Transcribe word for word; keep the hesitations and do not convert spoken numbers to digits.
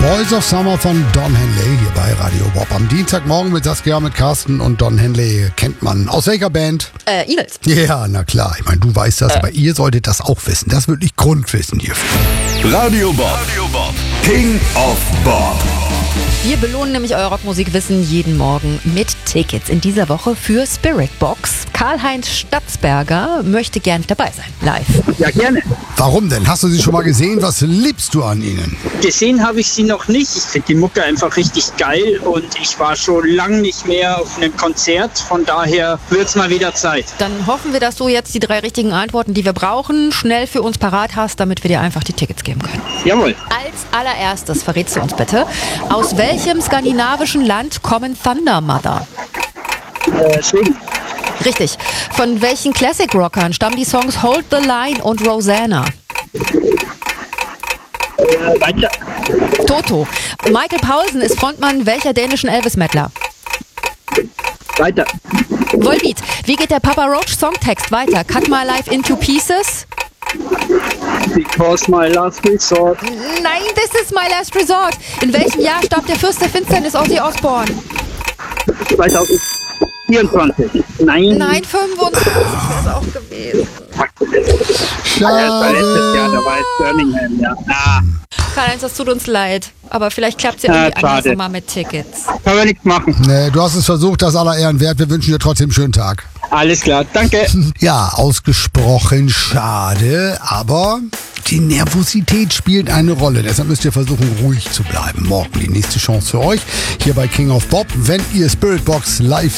Boys of Summer von Don Henley hier bei Radio Bob. Am Dienstagmorgen mit Saskia, mit Carsten und Don Henley kennt man. Aus welcher Band? Äh, Eagles. Ja, na klar. Ich meine, du weißt das, äh. aber ihr solltet das auch wissen. Das ist wirklich Grundwissen hierfür. Radio Bob. Radio Bob. King of Bob. Wir belohnen nämlich euer Rockmusikwissen jeden Morgen mit Tickets. In dieser Woche für Spirit Box. Karl-Heinz Statzberger möchte gern dabei sein, live. Ja, gerne. Warum denn? Hast du sie schon mal gesehen? Was liebst du an ihnen? Gesehen habe ich sie noch nicht. Ich finde die Mucke einfach richtig geil und ich war schon lange nicht mehr auf einem Konzert. Von daher wird es mal wieder Zeit. Dann hoffen wir, dass du jetzt die drei richtigen Antworten, die wir brauchen, schnell für uns parat hast, damit wir dir einfach die Tickets geben können. Jawohl. Als allererstes verrätst du uns bitte, aus welchem skandinavischen Land kommen Thunder Mother? Äh, Schweden. Richtig. Von welchen Classic-Rockern stammen die Songs Hold the Line und Rosanna? Äh, weiter. Toto. Michael Paulsen ist Frontmann welcher dänischen Elvis-Mettler? Weiter. Volbeat. Wie geht der Papa Roach Songtext weiter? Cut my life into pieces? Because my last resort. Nein, this is my last resort. In welchem Jahr starb der Fürst der Finsternis Ozzy Osbourne? zweitausendvierundzwanzig. Nein. Nein, fünfundzwanzig wäre es auch gewesen. Schade. Ja, das war letztes Jahr, da war es Birmingham, ja. Ah. Karl-Heinz, das tut uns leid. Aber vielleicht klappt es ja irgendwie ja, anders mal mit Tickets. Können wir nichts machen. Nee, du hast es versucht, das aller Ehren wert. Wir wünschen dir trotzdem einen schönen Tag. Alles klar, danke. Ja, ausgesprochen schade, aber die Nervosität spielt eine Rolle. Deshalb müsst ihr versuchen, ruhig zu bleiben. Morgen die nächste Chance für euch hier bei King of Bob. Wenn ihr Spirit Box live